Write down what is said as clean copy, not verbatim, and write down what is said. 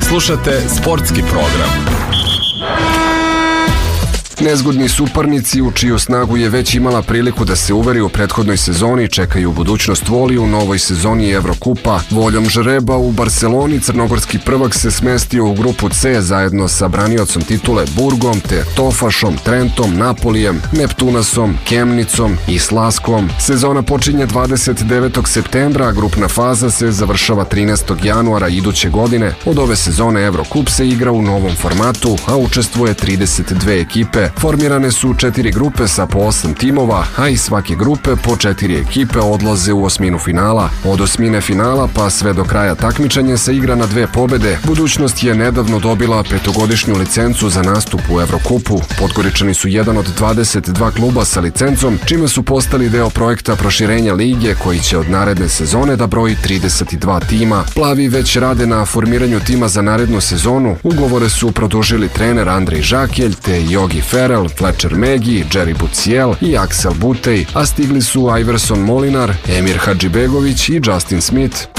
Slušate sportski program. Nezgodni suparnici u čiju snagu je već imala priliku da se uveri u prethodnoj sezoni čekaju budućnost Voli u novoj sezoni Evrokupa. Voljom žreba u Barseloni crnogorski prvak se smestio u grupu C zajedno sa braniocom titule Burgom te Tofašom, Trentom, Napolijem, Neptunasom, Kemnicom i Slaskom. Sezona počinje 29. septembra, a grupna faza se završava 13. januara iduće godine. Od ove sezone Evrokup se igra u novom formatu, a učestvuje 32 ekipe. Formirane su 4 grupe sa po 8 timova, a iz svake grupe po 4 ekipe odlaze u osminu finala. Od osmine finala pa sve do kraja takmičenje se igra na 2 pobede. Budućnost je nedavno dobila 5-godišnju licencu za nastup u Evrokupu. Podgoričani su jedan od 22 kluba sa licencom, čime su postali deo projekta proširenja lige koji će od naredne sezone da broji 32 tima. Plavi već rade na formiranju tima za narednu sezonu. Ugovore su produžili trener Andrej Žakelj te Jogi Ferel, Fletcher Megi, Jerry Buciel i Axel Butej, a stigli su Iverson Molinar, Emir Hadžibegović i Justin Smith.